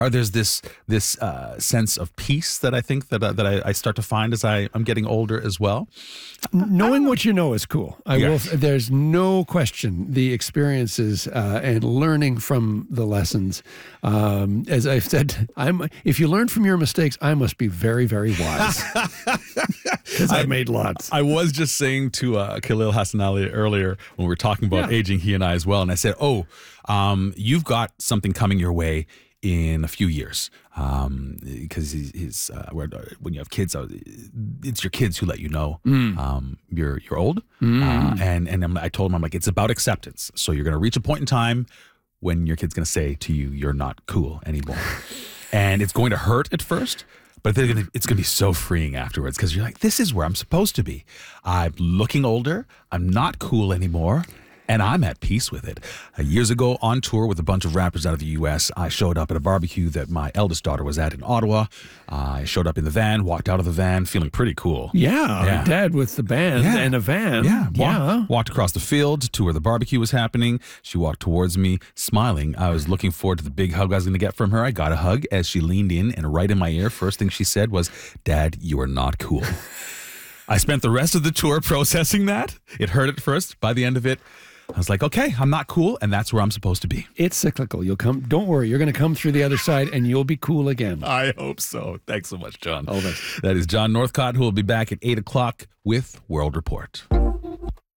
there's this sense of peace that I think that I start to find as I'm getting older as well. Knowing what you know is cool. Yes. There's no question the experiences and learning from the lessons. As I've said, if you learn from your mistakes, I must be very, very wise because I've made lots. I was just saying to Khalil Hassan Ali earlier when we were talking about aging, he and I as well, and I said, you've got something coming your way in a few years, because when you have kids, it's your kids who let you know you're old. And I told him, I'm like, it's about acceptance. So you're going to reach a point in time when your kid's going to say to you, you're not cool anymore. And it's going to hurt at first, but then it's going to be so freeing afterwards, because you're like, this is where I'm supposed to be. I'm looking older. I'm not cool anymore. And I'm at peace with it. Years ago, on tour with a bunch of rappers out of the U.S., I showed up at a barbecue that my eldest daughter was at in Ottawa. I showed up in the van, walked out of the van, feeling pretty cool. Yeah. Dad with the band and a van. Yeah. Walked across the field to where the barbecue was happening. She walked towards me, smiling. I was looking forward to the big hug I was going to get from her. I got a hug as she leaned in, and right in my ear, first thing she said was, "Dad, you are not cool." I spent the rest of the tour processing that. It hurt at first. By the end of it, I was like, okay, I'm not cool, and that's where I'm supposed to be. It's cyclical. You'll come. Don't worry. You're going to come through the other side, and you'll be cool again. I hope so. Thanks so much, John. All the best. That is John Northcott, who will be back at 8 o'clock with World Report.